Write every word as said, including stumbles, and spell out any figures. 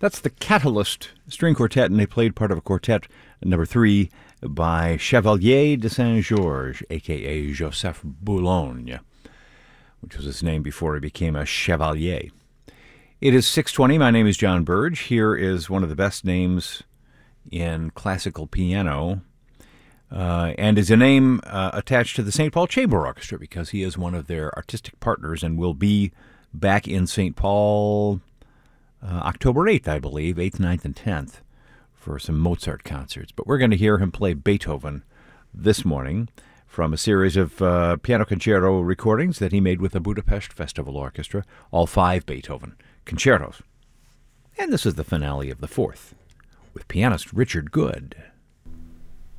That's the Catalyst String Quartet, and they played part of a quartet, number three, by Chevalier de Saint-Georges, a k a. Joseph Boulogne, which was his name before he became a Chevalier. It is six twenty. My name is John Burge. Here is one of the best names in classical piano, uh, and is a name uh, attached to the Saint Paul Chamber Orchestra because he is one of their artistic partners and will be back in Saint Paul uh, October eighth, I believe, eighth, ninth, and tenth, for some Mozart concerts. But we're going to hear him play Beethoven this morning from a series of uh, piano concerto recordings that he made with the Budapest Festival Orchestra, all five Beethoven concertos. And this is the finale of the fourth, with pianist Richard Good.